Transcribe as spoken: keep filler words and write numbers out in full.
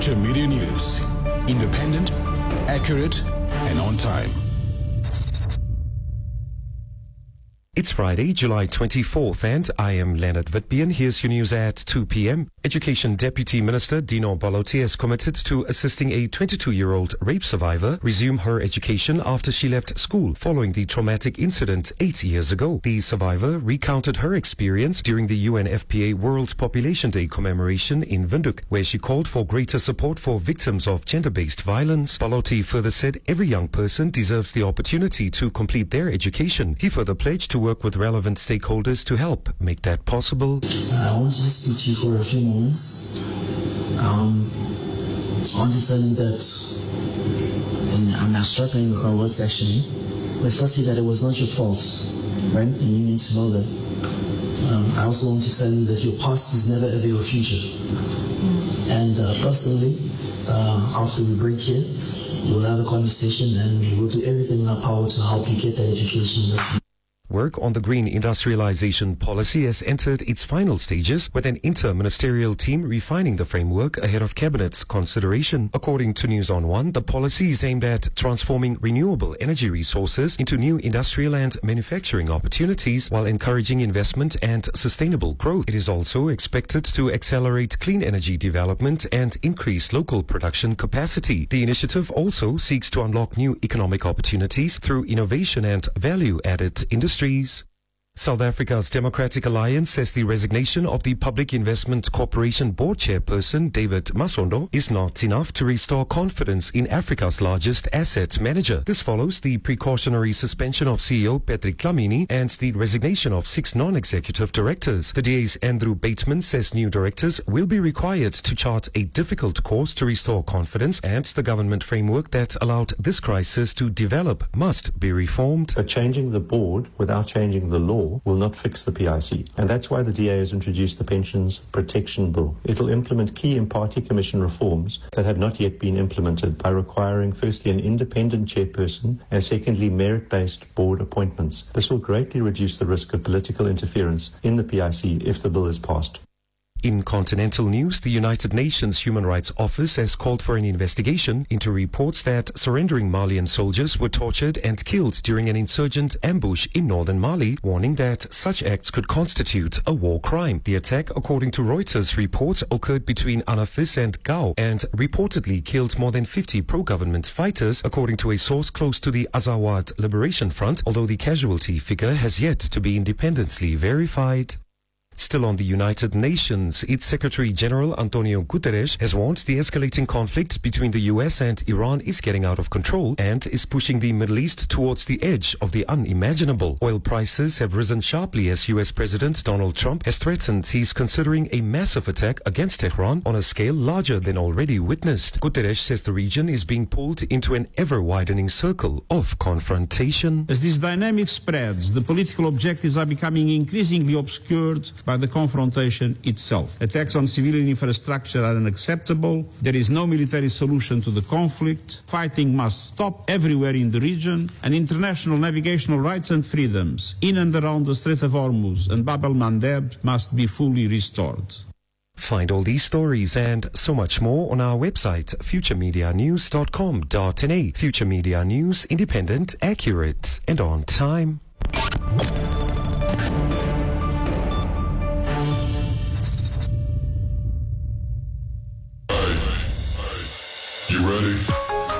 Future Media News. Independent, accurate, and on time. It's Friday, July twenty-fourth, and I am Leonard Vitbian. Here's your news at two p.m. Education Deputy Minister Dino Balote has committed to assisting a twenty-two-year-old rape survivor resume her education after she left school following the traumatic incident eight years ago. The survivor recounted her experience during the U N F P A World Population Day commemoration in Windhoek, where she called for greater support for victims of gender-based violence. Balote further said every young person deserves the opportunity to complete their education. He further pledged to work with relevant stakeholders to help make that possible. I want to just speak to you for a few moments. Um, I want to tell you that, and I'm now struggling with my words actually, but firstly that it was not your fault, right? And you need to know that. Um, I also want to tell you that your past is never ever your future. And uh, personally, uh, after we break here, we'll have a conversation and we'll do everything in our power to help you get that education that you Work on the green industrialization policy has entered its final stages, with an inter-ministerial team refining the framework ahead of Cabinet's consideration. According to News on One, the policy is aimed at transforming renewable energy resources into new industrial and manufacturing opportunities while encouraging investment and sustainable growth. It is also expected to accelerate clean energy development and increase local production capacity. The initiative also seeks to unlock new economic opportunities through innovation and value-added industries. South Africa's Democratic Alliance says the resignation of the Public Investment Corporation board chairperson David Masondo is not enough to restore confidence in Africa's largest asset manager. This follows the precautionary suspension of C E O Patrick Dlamini and the resignation of six non-executive directors. The D A's Andrew Bateman says new directors will be required to chart a difficult course to restore confidence, and the government framework that allowed this crisis to develop must be reformed. But changing the board without changing the law will not fix the P I C. And that's why the D A has introduced the Pensions Protection Bill. It will implement key in-party commission reforms that have not yet been implemented by requiring firstly an independent chairperson and secondly merit-based board appointments. This will greatly reduce the risk of political interference in the P I C if the bill is passed. In continental news, the United Nations Human Rights Office has called for an investigation into reports that surrendering Malian soldiers were tortured and killed during an insurgent ambush in northern Mali, warning that such acts could constitute a war crime. The attack, according to Reuters report, occurred between Anafis and Gao and reportedly killed more than fifty pro-government fighters, according to a source close to the Azawad Liberation Front, although the casualty figure has yet to be independently verified. Still on the United Nations, its Secretary-General Antonio Guterres has warned the escalating conflict between the U S and Iran is getting out of control and is pushing the Middle East towards the edge of the unimaginable. Oil prices have risen sharply as U S President Donald Trump has threatened he's considering a massive attack against Tehran on a scale larger than already witnessed. Guterres says the region is being pulled into an ever-widening circle of confrontation. As this dynamic spreads, the political objectives are becoming increasingly obscured by the confrontation itself. Attacks on civilian infrastructure are unacceptable. There is no military solution to the conflict. Fighting must stop everywhere in the region, and international navigational rights and freedoms in and around the Strait of Hormuz and Bab el-Mandeb must be fully restored. Find all these stories and so much more on our website, future media news dot com dot n a. Future Media News, independent, accurate, and on time. You ready?